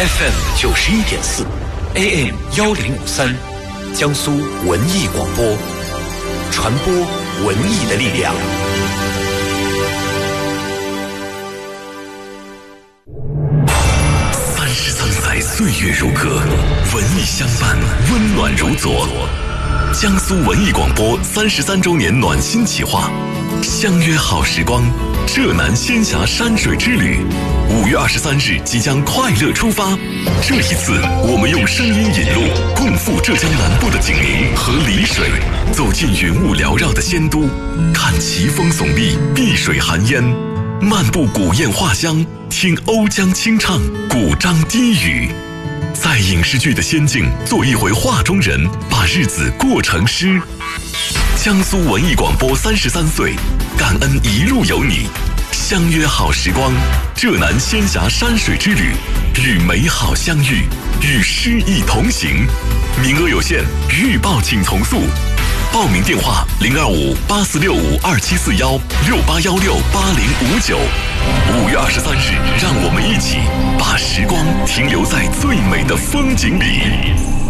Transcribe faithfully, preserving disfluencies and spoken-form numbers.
F M 九十一点四 ，A M 幺零五三，江苏文艺广播，传播文艺的力量。三十三载岁月如歌，文艺相伴，温暖如昨。江苏文艺广播三十三周年暖心企划，相约好时光，浙南仙侠山水之旅。五月二十三日即将快乐出发，这一次我们用声音引路，共赴浙江南部的景宁和丽水，走进云雾缭绕的仙都，看奇峰耸立，碧水含烟，漫步古堰画乡，听瓯江清唱，古箏低语。在影视剧的仙境做一回画中人，把日子过成诗。江苏文艺广播三十三岁，感恩一路有你，相约好时光，浙南仙侠山水之旅，与美好相遇，与诗意同行。名额有限，预报请从速。报名电话零二五八四六五二七四幺六八幺六八零五九。五月二十三日，让我们一起把时光停留在最美的风景里。